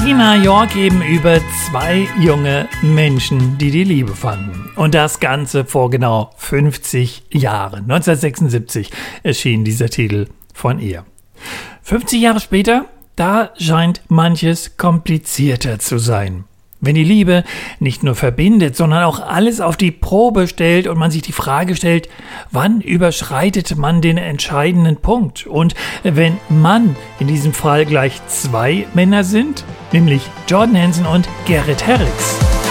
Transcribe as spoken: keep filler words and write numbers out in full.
Tina York eben über zwei junge Menschen, die die Liebe fanden. Und das Ganze vor genau fünfzig Jahren. neunzehnhundertsechsundsiebzig erschien dieser Titel von ihr. fünfzig Jahre später, da scheint manches komplizierter zu sein. Wenn die Liebe nicht nur verbindet, sondern auch alles auf die Probe stellt und man sich die Frage stellt, wann überschreitet man den entscheidenden Punkt? Und wenn Mann in diesem Fall gleich zwei Männer sind, nämlich Jordan Hansen und Garrett Harrix.